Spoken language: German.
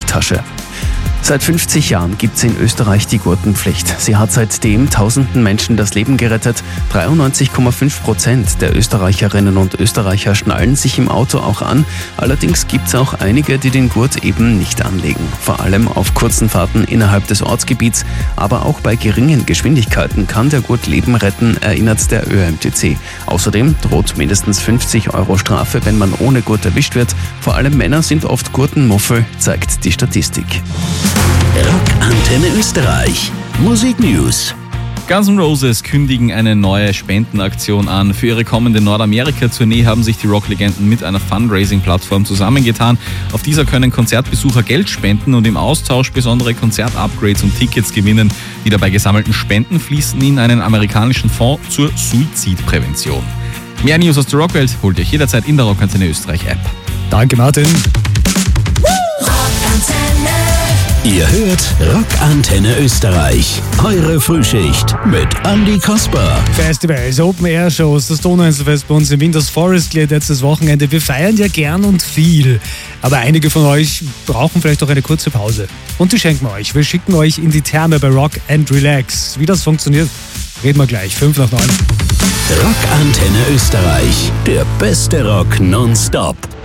Hosentasche. Seit 50 Jahren gibt es in Österreich die Gurtenpflicht. Sie hat seitdem tausenden Menschen das Leben gerettet. 93,5% der Österreicherinnen und Österreicher schnallen sich im Auto auch an. Allerdings gibt es auch einige, die den Gurt eben nicht anlegen. Vor allem auf kurzen Fahrten innerhalb des Ortsgebiets. Aber auch bei geringen Geschwindigkeiten kann der Gurt Leben retten, erinnert der ÖMTC. Außerdem droht mindestens 50 € Strafe, wenn man ohne Gurt erwischt wird. Vor allem Männer sind oft Gurtenmuffel, zeigt die Statistik. Rock Antenne Österreich. Musik News. Guns N' Roses kündigen eine neue Spendenaktion an. Für ihre kommende Nordamerika-Tournee haben sich die Rocklegenden mit einer Fundraising-Plattform zusammengetan. Auf dieser können Konzertbesucher Geld spenden und im Austausch besondere Konzertupgrades und Tickets gewinnen. Die dabei gesammelten Spenden fließen in einen amerikanischen Fonds zur Suizidprävention. Mehr News aus der Rockwelt holt ihr jederzeit in der Rock Antenne Österreich App. Danke, Martin. Ihr hört Rock Antenne Österreich. Eure Frühschicht mit Andi Kasper. Festivals, Open-Air-Shows, das Donauinselfest bei uns in Wien, das Forest Glade letztes Wochenende. Wir feiern ja gern und viel. Aber einige von euch brauchen vielleicht auch eine kurze Pause. Und die schenken wir euch. Wir schicken euch in die Therme bei Rock and Relax. Wie das funktioniert, reden wir gleich. 5 nach 9. Rock Antenne Österreich. Der beste Rock nonstop.